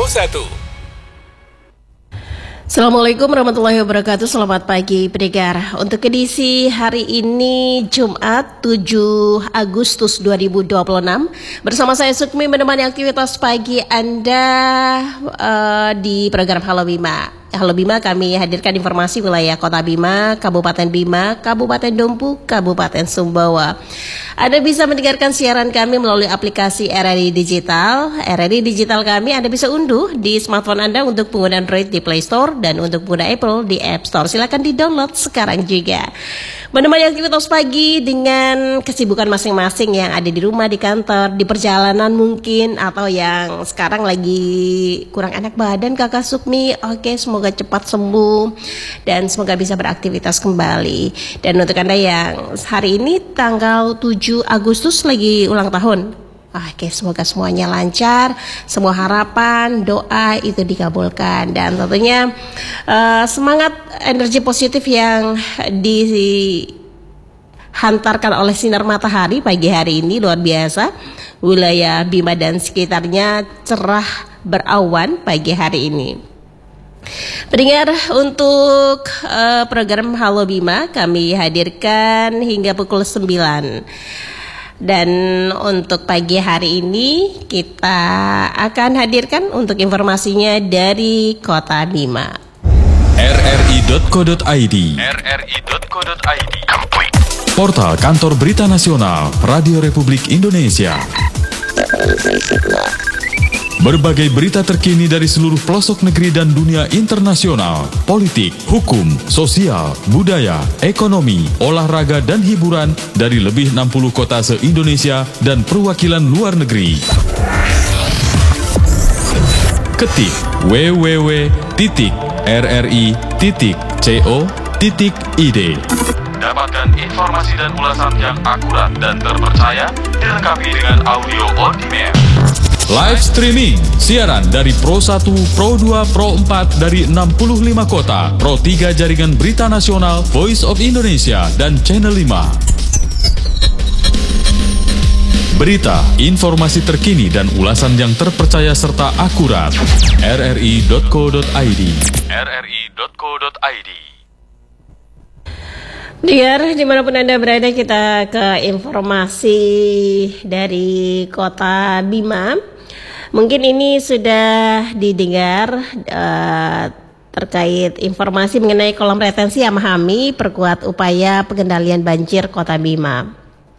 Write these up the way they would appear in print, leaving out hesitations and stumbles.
Assalamualaikum warahmatullahi wabarakatuh. Selamat pagi pendengar. Untuk edisi hari ini Jumat 7 Agustus 2026 bersama saya Sukmi menemani aktivitas pagi Anda di program Halo Bima. Halo Bima, kami hadirkan informasi wilayah Kota Bima, Kabupaten Bima, Kabupaten Dompu, Kabupaten Sumbawa. Anda bisa mendengarkan siaran kami melalui aplikasi RRI Digital. RRI Digital kami Anda bisa unduh di smartphone Anda untuk pengguna Android di Play Store dan untuk pengguna Apple di App Store. Silakan di-download sekarang juga. Menemani aktivitas pagi dengan kesibukan masing-masing yang ada di rumah, di kantor, di perjalanan mungkin, atau yang sekarang lagi kurang enak badan Kakak Sukmi. Oke, semoga cepat sembuh dan semoga bisa beraktivitas kembali. Dan untuk Anda yang hari ini tanggal 7 Agustus lagi ulang tahun, oke, semoga semuanya lancar, semua harapan, doa itu dikabulkan. Dan tentunya semangat energi positif yang dihantarkan oleh sinar matahari pagi hari ini luar biasa. Wilayah Bima dan sekitarnya cerah berawan pagi hari ini. Pendengar, untuk program Halo Bima kami hadirkan hingga pukul 9. Dan untuk pagi hari ini kita akan hadirkan untuk informasinya dari Kota Bima. rri.co.id Portal Kantor Berita Nasional Radio Republik Indonesia. Berbagai berita terkini dari seluruh pelosok negeri dan dunia internasional, politik, hukum, sosial, budaya, ekonomi, olahraga, dan hiburan dari lebih 60 kota se-Indonesia dan perwakilan luar negeri. Ketik www.rri.co.id. Dapatkan informasi dan ulasan yang akurat dan terpercaya, dilengkapi dengan audio on demand. Live streaming, siaran dari Pro 1, Pro 2, Pro 4 dari 65 kota, Pro 3 Jaringan Berita Nasional, Voice of Indonesia, dan Channel 5. Berita, informasi terkini dan ulasan yang terpercaya serta akurat. rri.co.id Dengar, dimanapun Anda berada, kita ke informasi dari Kota Bima. Mungkin ini sudah didengar terkait informasi mengenai kolam retensi Amahami, perkuat upaya pengendalian banjir Kota Bima.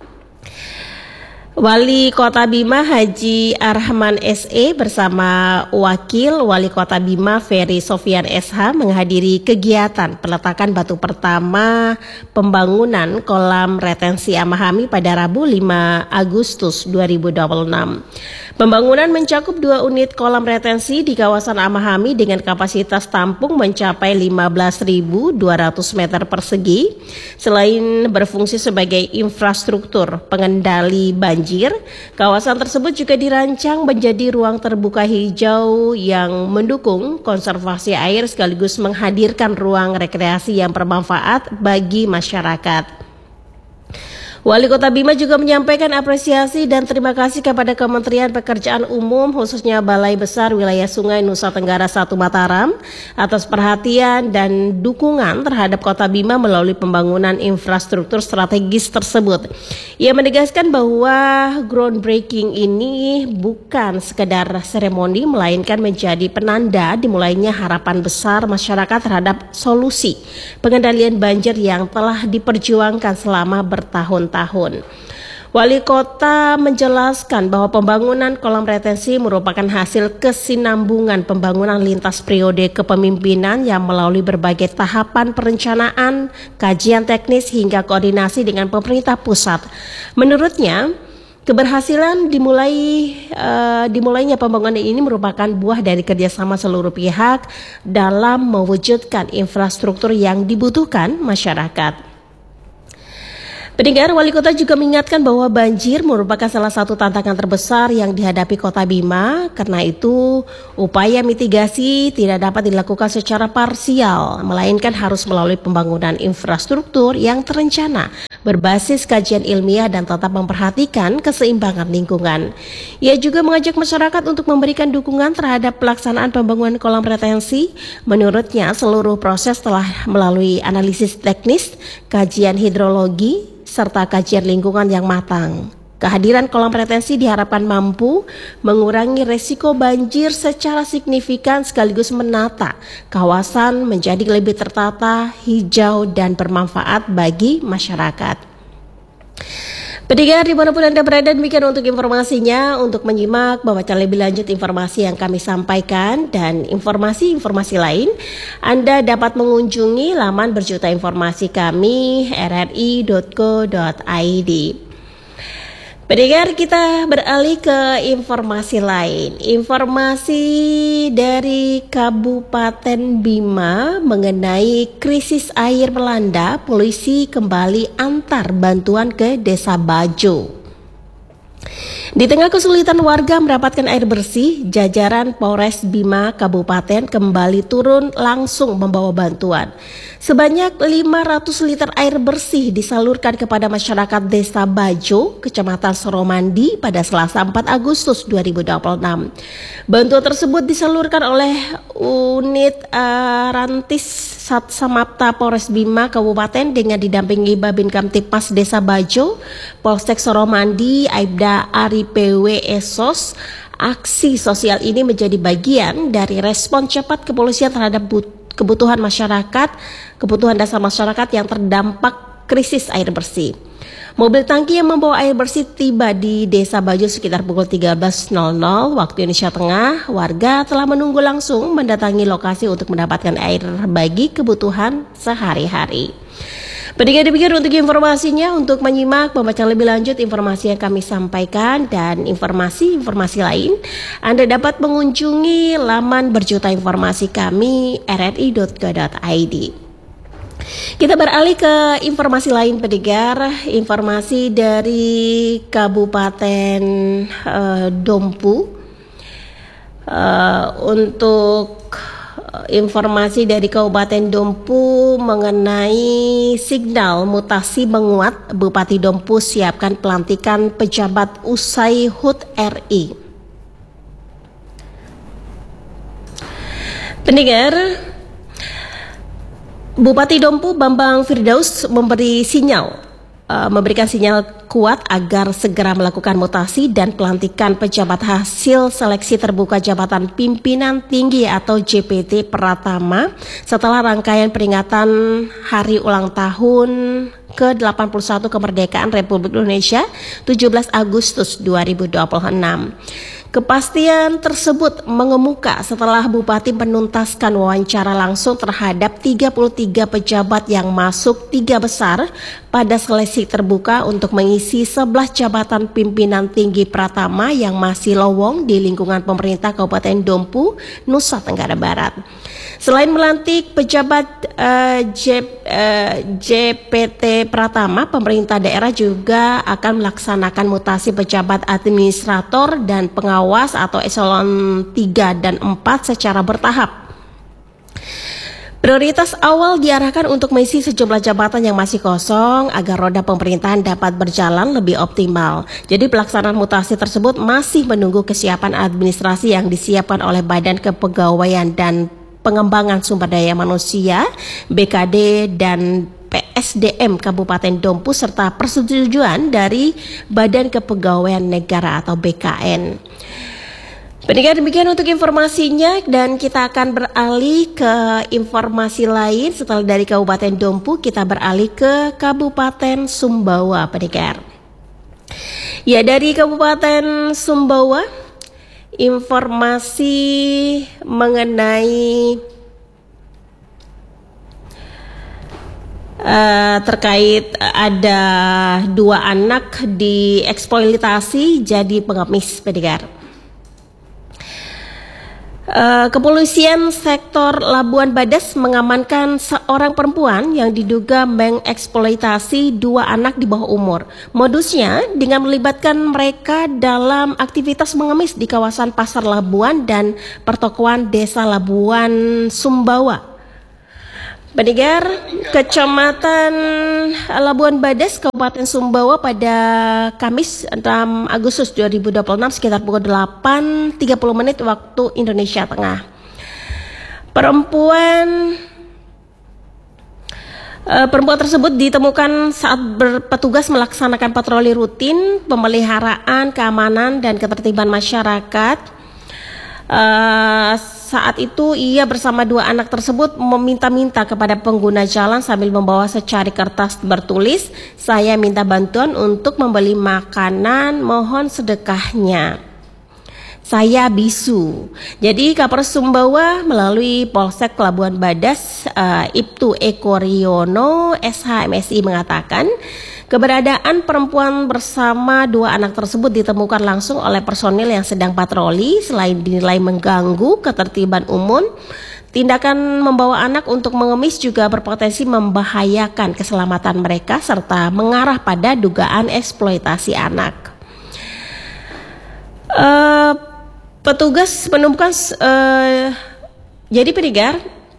Wali Kota Bima Haji Arhaman SE bersama Wakil Wali Kota Bima Ferry Sofian SH menghadiri kegiatan peletakan batu pertama pembangunan kolam retensi Amahami pada Rabu 5 Agustus 2026. Pembangunan mencakup 2 unit kolam retensi di kawasan Amahami dengan kapasitas tampung mencapai 15.200 meter persegi. Selain berfungsi sebagai infrastruktur pengendali banjir, kawasan tersebut juga dirancang menjadi ruang terbuka hijau yang mendukung konservasi air sekaligus menghadirkan ruang rekreasi yang bermanfaat bagi masyarakat. Wali Kota Bima juga menyampaikan apresiasi dan terima kasih kepada Kementerian Pekerjaan Umum khususnya Balai Besar Wilayah Sungai Nusa Tenggara 1 Mataram atas perhatian dan dukungan terhadap Kota Bima melalui pembangunan infrastruktur strategis tersebut. Ia menegaskan bahwa groundbreaking ini bukan sekedar seremoni melainkan menjadi penanda dimulainya harapan besar masyarakat terhadap solusi pengendalian banjir yang telah diperjuangkan selama bertahun-tahun. Wali Kota menjelaskan bahwa pembangunan kolam retensi merupakan hasil kesinambungan pembangunan lintas periode kepemimpinan yang melalui berbagai tahapan perencanaan, kajian teknis hingga koordinasi dengan pemerintah pusat. Menurutnya, keberhasilan dimulainya pembangunan ini merupakan buah dari kerjasama seluruh pihak dalam mewujudkan infrastruktur yang dibutuhkan masyarakat. Pendengar, Wali Kota juga mengingatkan bahwa banjir merupakan salah satu tantangan terbesar yang dihadapi Kota Bima. Karena itu, upaya mitigasi tidak dapat dilakukan secara parsial, melainkan harus melalui pembangunan infrastruktur yang terencana. berbasis kajian ilmiah dan tetap memperhatikan keseimbangan lingkungan. Ia juga mengajak masyarakat untuk memberikan dukungan terhadap pelaksanaan pembangunan kolam retensi. Menurutnya, seluruh proses telah melalui analisis teknis, kajian hidrologi, serta kajian lingkungan yang matang. Kehadiran kolam retensi diharapkan mampu mengurangi resiko banjir secara signifikan sekaligus menata kawasan menjadi lebih tertata, hijau, dan bermanfaat bagi masyarakat. Pendengar dimanapun Anda berada, demikian untuk informasinya. Untuk menyimak, membaca lebih lanjut informasi yang kami sampaikan dan informasi-informasi lain, Anda dapat mengunjungi laman berjuta informasi kami rri.co.id. Pendengar, kita beralih ke informasi lain. Informasi dari Kabupaten Bima mengenai krisis air melanda, polisi kembali antar bantuan ke Desa Bajo. Di tengah kesulitan warga mendapatkan air bersih, jajaran Polres Bima Kabupaten kembali turun langsung membawa bantuan. Sebanyak 500 liter air bersih disalurkan kepada masyarakat Desa Bajo, Kecamatan Soromandi pada Selasa 4 Agustus 2026. Bantuan tersebut disalurkan oleh unit Rantis Satsamapta Polres Bima Kabupaten dengan didampingi Babin Kamtipmas Desa Bajo, Polsek Soromandi, Aibda Ari PW Esos. Aksi sosial ini menjadi bagian dari respon cepat kepolisian terhadap kebutuhan dasar masyarakat yang terdampak krisis air bersih. Mobil tangki yang membawa air bersih tiba di Desa Bajo sekitar pukul 13.00 waktu Indonesia Tengah. Warga telah menunggu langsung mendatangi lokasi untuk mendapatkan air bagi kebutuhan sehari-hari. Pendengar, demikian untuk informasinya. Untuk menyimak, membaca lebih lanjut informasi yang kami sampaikan dan informasi-informasi lain, Anda dapat mengunjungi laman berjuta informasi kami rri.co.id. Kita beralih ke informasi lain, pendengar. Informasi dari Kabupaten Dompu. Untuk informasi dari Kabupaten Dompu mengenai signal mutasi menguat, Bupati Dompu siapkan pelantikan pejabat usai HUT RI. Pendengar, Bupati Dompu Bambang Firdaus memberikan sinyal kuat agar segera melakukan mutasi dan pelantikan pejabat hasil seleksi terbuka jabatan pimpinan tinggi atau JPT Pratama setelah rangkaian peringatan hari ulang tahun ke-81 kemerdekaan Republik Indonesia 17 Agustus 2026. Kepastian tersebut mengemuka setelah Bupati menuntaskan wawancara langsung terhadap 33 pejabat yang masuk 3 besar pada seleksi terbuka untuk mengisi 11 jabatan pimpinan tinggi Pratama yang masih lowong di lingkungan pemerintah Kabupaten Dompu, Nusa Tenggara Barat. Selain melantik pejabat JPT Pratama, pemerintah daerah juga akan melaksanakan mutasi pejabat administrator dan pengawas atau eselon 3 dan 4 secara bertahap. Prioritas awal diarahkan untuk mengisi sejumlah jabatan yang masih kosong agar roda pemerintahan dapat berjalan lebih optimal. Jadi pelaksanaan mutasi tersebut masih menunggu kesiapan administrasi yang disiapkan oleh Badan Kepegawaian dan Pengembangan Sumber Daya Manusia, BKD dan PSDM Kabupaten Dompu serta persetujuan dari Badan Kepegawaian Negara atau BKN. Pendengar, demikian untuk informasinya dan kita akan beralih ke informasi lain. Setelah dari Kabupaten Dompu, kita beralih ke Kabupaten Sumbawa, pendengar. Ya, dari Kabupaten Sumbawa, informasi mengenai terkait ada 2 anak dieksploitasi jadi pengemis, pendengar. Kepolisian sektor Labuan Badas mengamankan seorang perempuan yang diduga mengeksploitasi 2 anak di bawah umur. Modusnya dengan melibatkan mereka dalam aktivitas mengemis di kawasan Pasar Labuan dan pertokoan Desa Labuan Sumbawa. Pendengar, Kecamatan Labuan Badas, Kabupaten Sumbawa pada Kamis 6 Agustus 2026 sekitar pukul 8.30 waktu Indonesia Tengah. Perempuan tersebut ditemukan saat berpetugas melaksanakan patroli rutin pemeliharaan keamanan dan ketertiban masyarakat. Saat itu ia bersama dua anak tersebut meminta-minta kepada pengguna jalan sambil membawa secari kertas bertulis, "Saya minta bantuan untuk membeli makanan, mohon sedekahnya. Saya bisu." Jadi Kapolres Sumbawa melalui Polsek Labuan Badas, Ibtu Eko Riono SH MSI mengatakan keberadaan perempuan bersama dua anak tersebut ditemukan langsung oleh personil yang sedang patroli. Selain dinilai mengganggu ketertiban umum, tindakan membawa anak untuk mengemis juga berpotensi membahayakan keselamatan mereka serta mengarah pada dugaan eksploitasi anak. Petugas menemukan jadi pendengar,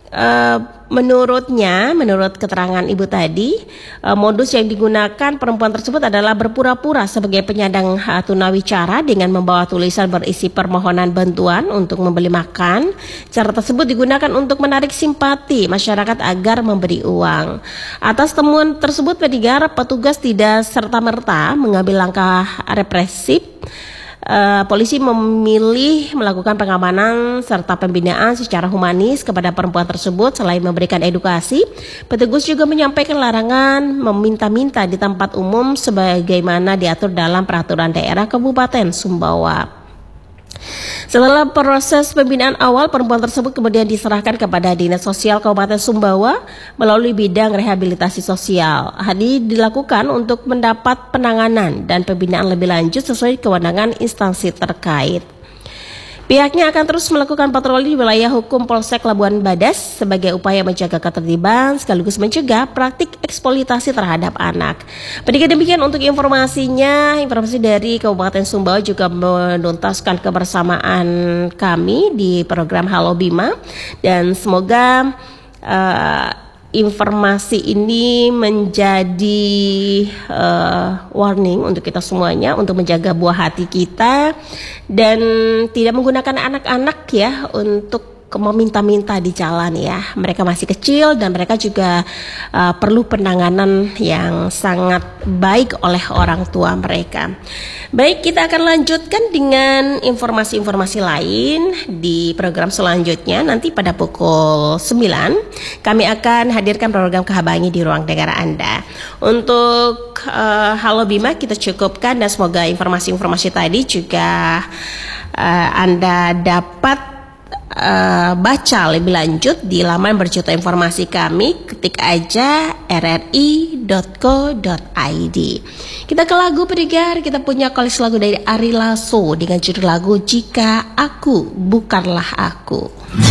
menurut keterangan ibu tadi, modus yang digunakan perempuan tersebut adalah berpura-pura sebagai penyandang tunawicara dengan membawa tulisan berisi permohonan bantuan untuk membeli makan. Cara tersebut digunakan untuk menarik simpati masyarakat agar memberi uang. Atas temuan tersebut, pendengar, petugas tidak serta-merta mengambil langkah represif. Polisi memilih melakukan pengamanan serta pembinaan secara humanis kepada perempuan tersebut. Selain memberikan edukasi, petugas juga menyampaikan larangan meminta-minta di tempat umum sebagaimana diatur dalam peraturan daerah Kabupaten Sumbawa. Setelah proses pembinaan awal, perempuan tersebut kemudian diserahkan kepada Dinas Sosial Kabupaten Sumbawa melalui bidang rehabilitasi sosial. Hal ini dilakukan untuk mendapat penanganan dan pembinaan lebih lanjut sesuai kewenangan instansi terkait. Pihaknya akan terus melakukan patroli di wilayah hukum Polsek Labuan Badas sebagai upaya menjaga ketertiban sekaligus mencegah praktik eksploitasi terhadap anak. Demikian untuk informasinya. Informasi dari Kabupaten Sumbawa juga menuntaskan kebersamaan kami di program Halo Bima, dan semoga informasi ini menjadi warning untuk kita semuanya untuk menjaga buah hati kita dan tidak menggunakan anak-anak ya untuk meminta-minta di jalan ya. Mereka masih kecil dan mereka juga perlu penanganan yang sangat baik oleh orang tua mereka. Baik, kita akan lanjutkan dengan informasi-informasi lain di program selanjutnya. Nanti pada pukul 9 kami akan hadirkan program Kehabangi di ruang dengar Anda. Untuk Halo Bima kita cukupkan dan semoga informasi-informasi tadi juga Anda dapat baca lebih lanjut di laman berjuta informasi kami. Ketik aja rri.co.id. Kita ke lagu, pendengar. Kita punya koleksi lagu dari Ari Lasso dengan judul lagu Jika Aku Bukanlah Aku.